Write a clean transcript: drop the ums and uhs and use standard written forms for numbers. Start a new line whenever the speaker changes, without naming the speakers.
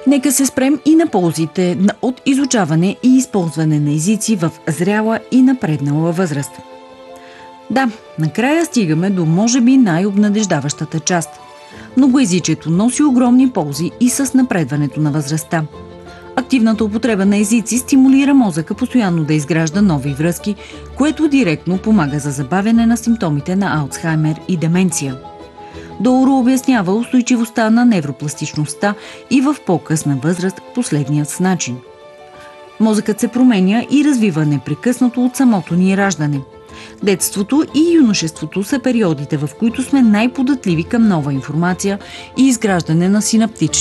Нека се спрем и на ползите от изучаване и използване на езици в зряла и напреднала възраст. Да, накрая стигаме до може би най-обнадеждаващата част. Многоезичието носи огромни ползи и с напредването на възрастта. Активната употреба на езици стимулира мозъка постоянно да изгражда нови връзки, което директно помага за забавяне на симптомите на Алцхаймер и деменция. Доуро обяснява устойчивостта на невропластичността и в по-късна възраст последният начин. Мозъкът се променя и развива непрекъснато от самото ни раждане. Детството и юношеството са периодите, в които сме най-податливи към нова информация и изграждане на синаптични